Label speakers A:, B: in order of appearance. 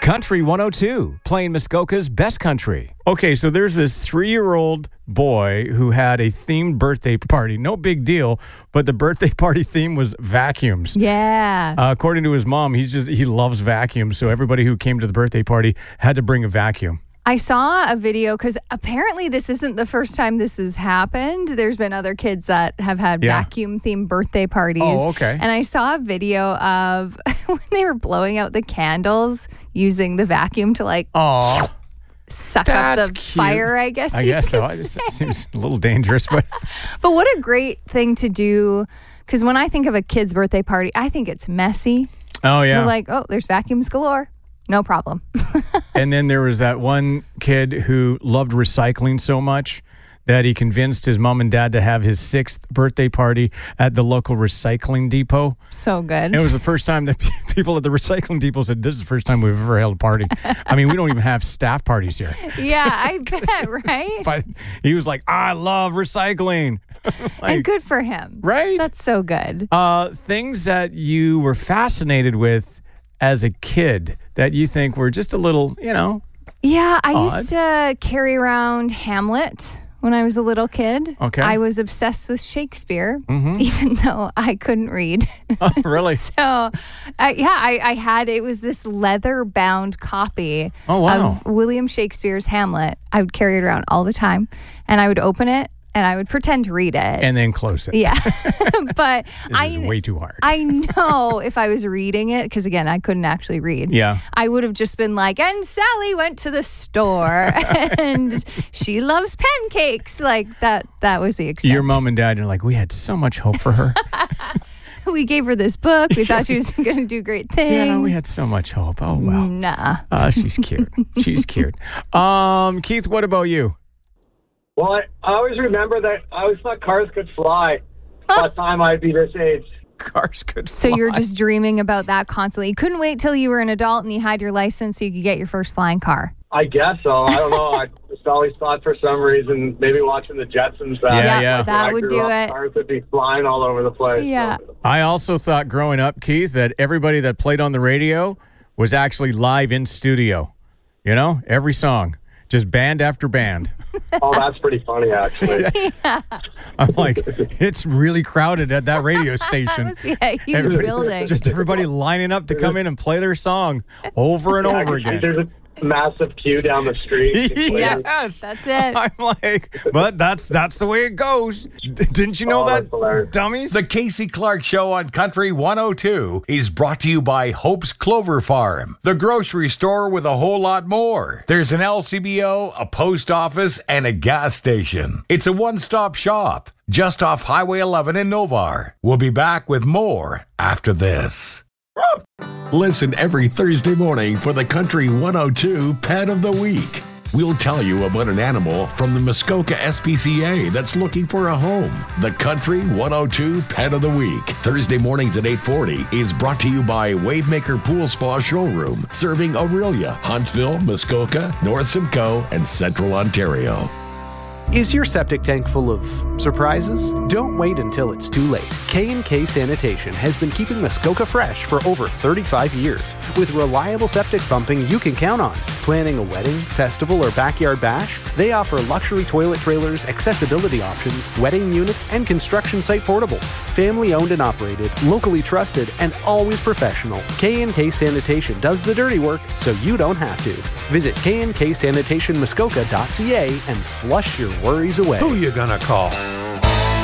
A: Country 102, playing Muskoka's best country. Okay, so there's this 3-year-old boy who had a themed birthday party. No big deal, but the birthday party theme was vacuums.
B: Yeah.
A: According to his mom, he loves vacuums, so everybody who came to the birthday party had to bring a vacuum.
B: I saw a video because apparently this isn't the first time this has happened. There's been other kids that have had vacuum-themed birthday parties.
A: Oh, okay.
B: And I saw a video of when they were blowing out the candles using the vacuum to suck up the fire, I guess.
A: I guess so. It seems a little dangerous, but
B: But what a great thing to do, because when I think of a kid's birthday party, I think it's messy.
A: Oh, yeah.
B: We're like, there's vacuums galore. No problem.
A: And then there was that one kid who loved recycling so much that he convinced his mom and dad to have his 6th birthday party at the local recycling depot.
B: So good.
A: And it was the first time that people at the recycling depot said, this is the first time we've ever held a party. I mean, we don't even have staff parties here.
B: Yeah, I bet, right?
A: But he was like, I love recycling.
B: And good for him.
A: Right?
B: That's so good.
A: Things that you were fascinated with as a kid that you think were just a little,
B: Yeah, I
A: odd.
B: used to carry around Hamlet when I was a little kid.
A: Okay.
B: I was obsessed with Shakespeare, even though I couldn't read.
A: Oh, really?
B: So, I had, it was this leather-bound copy
A: wow.
B: of William Shakespeare's Hamlet. I would carry it around all the time, and I would open it, and I would pretend to read it.
A: And then close it.
B: Yeah. But
A: This is way too hard.
B: I know if I was reading it, because again, I couldn't actually read.
A: Yeah.
B: I would have just been like, and Sally went to the store and she loves pancakes. Like that was the extent.
A: Your mom and dad are like, we had so much hope for her.
B: We gave her this book. We thought she was going to do great things.
A: Yeah, we had so much hope. Oh, wow.
B: Nah.
A: She's cute. She's cute. Keith, what about you?
C: Well, I always remember that I always thought cars could fly by the time I'd be this age.
A: Cars could fly.
B: So you're just dreaming about that constantly. You couldn't wait till you were an adult and you had your license so you could get your first flying car.
C: I guess so. I don't know. I just always thought for some reason, maybe watching the Jetsons back.
A: Yeah.
B: That would do it.
C: Cars would be flying all over the place.
B: Yeah.
C: So.
A: I also thought growing up, Keith, that everybody that played on the radio was actually live in studio. Every song. Just band after band.
C: Oh, that's pretty funny, actually.
B: Yeah.
A: I'm like, it's really crowded at that radio
B: That
A: station.
B: must be a huge building.
A: Just everybody lining up to come in and play their song over and over again.
C: There's a massive queue down the street.
A: Yes.
B: That's it.
A: I'm like, but that's the way it goes. Didn't you know
C: Oh,
A: that,
C: that's hilarious.
A: dummies?
D: The Casey Clark Show on Country 102 is brought to you by Hope's Clover Farm, the grocery store with a whole lot more. There's an LCBO, a post office, and a gas station. It's a one-stop shop just off Highway 11 in Novar. We'll be back with more after this.
E: Listen every Thursday morning for the Country 102 Pet of the Week. We'll tell you about an animal from the Muskoka SPCA that's looking for a home. The Country 102 Pet of the Week, Thursday mornings at 8:40, is brought to you by Wavemaker Pool Spa Showroom, serving Aurelia, Huntsville, Muskoka, North Simcoe, and Central Ontario.
F: Is your septic tank full of surprises? Don't wait until it's too late. K&K Sanitation has been keeping Muskoka fresh for over 35 years. With reliable septic pumping you can count on. Planning a wedding, festival, or backyard bash? They offer luxury toilet trailers, accessibility options, wedding units, and construction site portables. Family owned and operated, locally trusted, and always professional. K&K Sanitation does the dirty work so you don't have to. Visit knksanitationmuskoka.ca and flush your worries away.
D: Who you gonna call?